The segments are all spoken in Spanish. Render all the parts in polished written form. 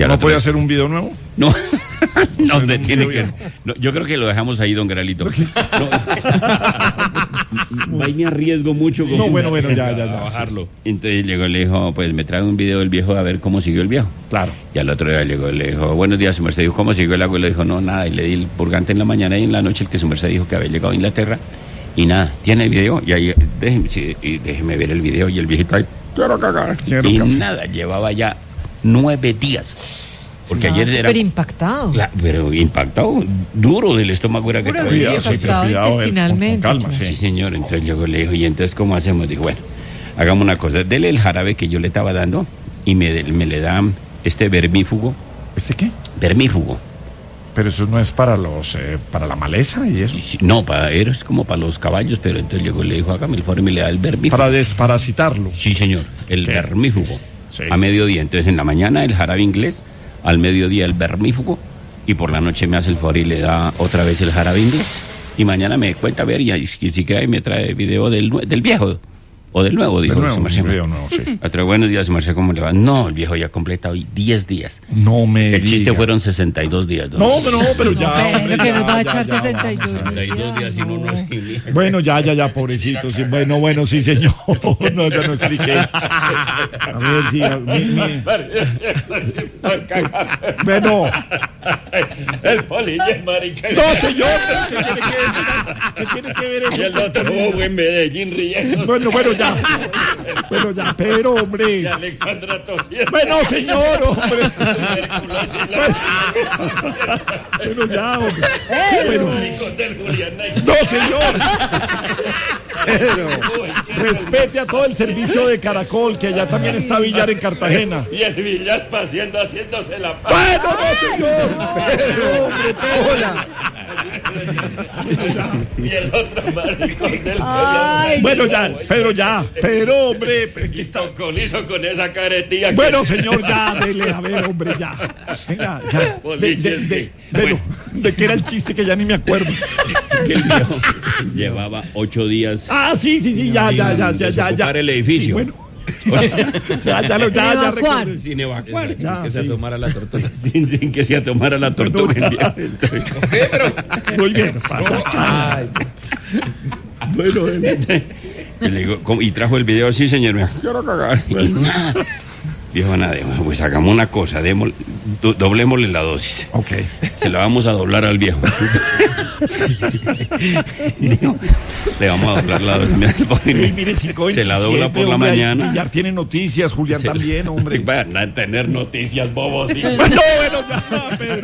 ¿No puede hacer un video nuevo? No, no, tiene que. No, yo creo que lo dejamos ahí, don Geralito. No, ahí me arriesgo mucho con ya. bajarlo. Entonces llegó y le dijo, pues me trae un video del viejo a ver cómo siguió el viejo. Claro. Y al otro día llegó y le dijo, buenos días, su merced. Dijo, ¿cómo siguió el abuelo? Dijo, no, nada. Y le di el purgante en la mañana y en la noche el que su merced dijo que había llegado a Inglaterra. Y nada, tiene el video. Y ahí, déjeme ver el video. Y el viejito ahí, quiero cagar. Y nada, llevaba ya 9 días. Porque ayer era... Pero impactado. Pero impactado, duro del estómago era que Puro, traía. sí, impactado intestinalmente. Con calma, Sí, señor. Entonces llegó y le dijo, ¿y entonces cómo hacemos? Dijo, bueno, hagamos una cosa. Dele el jarabe que yo le estaba dando y me le da este vermífugo. ¿Este qué? Vermífugo. Pero eso no es para para la maleza y eso. No, es como para los caballos, pero entonces llegó y le dijo, hágame el favor y me le da el vermífugo. Para desparasitarlo. Sí, señor, el vermífugo. Sí. A mediodía. Entonces en la mañana el jarabe inglés, al mediodía el vermífugo y por la noche me hace el favor y le da otra vez el jarabe inglés. Y mañana me cuenta a ver y si queda y me trae video del viejo. O del nuevo, dijo su merced. Sí. Otra, buenos días, su merced, ¿cómo le va? No, el viejo ya completa hoy 10 días. No me El chiste diga. fueron 62 días. No, pero ya. Pero que nos va a echar 62. 62 días y uno así. Bueno, ya, pobrecito. Sí, bueno, sí, señor. No, ya no expliqué. A ver, sí. Bueno. El polillo, marica. No, señor. ¿Qué tiene que decir? ¿Qué tiene que ver eso? Y el otro bobo en Medellín riendo. Bueno, ya, pero, hombre. Y Alexandra tosiendo. Bueno, señor, hombre. Bueno, ya, hombre. No, señor. Respete a todo el servicio de Caracol, que allá también está Villar en Cartagena. Y el Villar haciéndose la paz. Bueno, no, señor. Hombre, hola. Y el otro maricón del Bueno, ya, pero, hombre. Y Tocolizo con esa caretilla. Bueno, señor, ya, dele, a ver, hombre, ya. Venga, ya. ¿De qué era el chiste que ya ni me acuerdo? Que el viejo llevaba 8 días. Ah, sí, ya. Ocupar el edificio. Sí, bueno. Ya recuerdo. Sin evacuar. Ya, que se sí. asomara la tortuga. Sin que se asomara la tortuga. Muy bien. Bueno, Le digo, ¿y trajo el video? Sí, señor. Quiero cagar. Viejo, nada, pues hagamos una cosa, doblémosle la dosis. Ok. Se la vamos a doblar al viejo. Digo, le vamos a doblar la dosis. Mire, se la dobla por la mañana. Ya tiene noticias, Julián también, hombre. Van a tener noticias, bobos. ¿Sí? Bueno, ya, Pedro.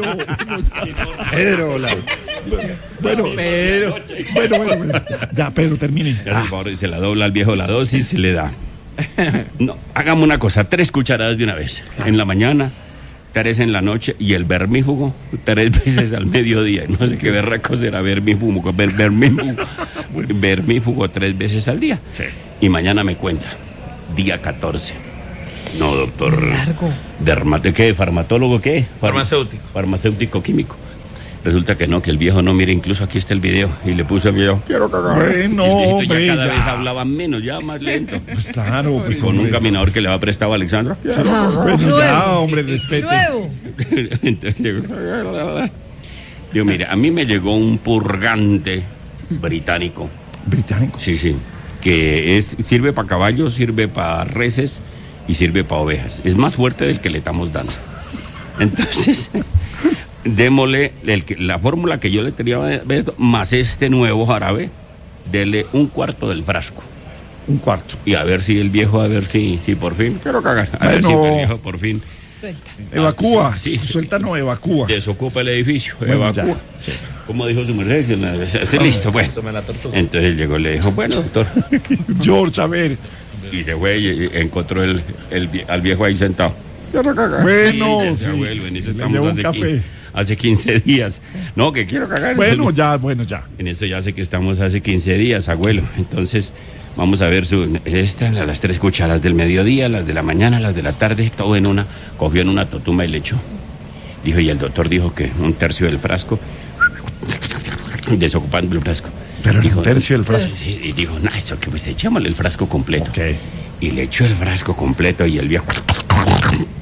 Bueno, ya, Pedro, termine. Por favor, se la dobla al viejo la dosis, se le da. No, hagamos una cosa, 3 cucharadas de una vez. En la mañana, 3 en la noche y el vermífugo 3 veces al mediodía. No sé qué berraco será vermífugo. Vermífugo 3 veces al día. Sí. Y mañana me cuenta, día 14. No, doctor. Largo. ¿Qué? ¿Farmatólogo qué? Farmacéutico. Farmacéutico químico. Resulta que no, que el viejo no, mire, incluso aquí está el video. Y le puso el video, quiero cagar. Bueno, y el viejito hombre, ya cada ya. vez hablaba menos, ya más lento. Pues claro, pues, Con un caminador que le va prestado a Alexandra. Bueno, ya, hombre, respete. Nuevo. Entonces digo, mire, a mí me llegó un purgante británico. Británico. Sí, que sirve para caballos, sirve para reses y sirve para ovejas. Es más fuerte del que le estamos dando. Entonces, démosle la fórmula que yo le tenía más este nuevo jarabe, dele 1/4 del frasco. 1/4. Y a ver si el viejo, si por fin, quiero cagar. A ver si el viejo por fin Evacúa. Sí. Suelta no, evacúa. desocupa el edificio, Bueno, evacúa. ya. Sí. Como dijo su merced, listo, bueno. Entonces él llegó y le dijo, bueno, doctor. George, a ver. Y se fue y encontró al viejo ahí sentado. Quiero cagar. Bueno, Y sí. abuelo, en eso Le estamos llevó un café. hace 15 días. No, que quiero cagar. Bueno, ya. En eso ya sé que estamos hace 15 días, abuelo. Entonces, vamos a ver las 3 cucharas del mediodía, las de la mañana, las de la tarde, todo en una. Cogió en una totuma y le echó. Dijo, y el doctor dijo que 1/3 del frasco, desocupando el frasco. Pero dijo, 1/3 del frasco. Sí, y dijo, no, eso que pues echémosle el frasco completo. Ok. Y le echó el frasco completo y el viejo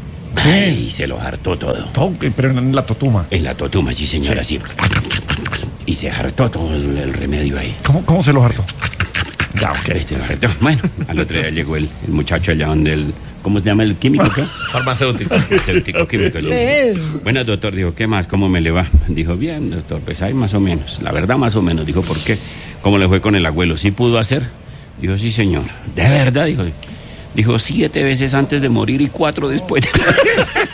Ay, se lo hartó todo. Pero en la totuma. En la totuma, sí, señora, sí. Y se hartó todo el remedio ahí. ¿Cómo se lo hartó? Ya, ok. Perfecto. Bueno, al otro día llegó el muchacho allá donde el... ¿Cómo se llama el químico? ¿Qué? Farmacéutico. Farmacéutico químico. Bueno, doctor, dijo, ¿qué más? ¿Cómo me le va? Dijo, bien, doctor, pues ahí más o menos. La verdad, más o menos. Dijo, ¿por qué? ¿Cómo le fue con el abuelo? ¿Sí pudo hacer? Dijo, sí, señor. ¿De verdad? Dijo, 7 veces antes de morir y 4 después de morir.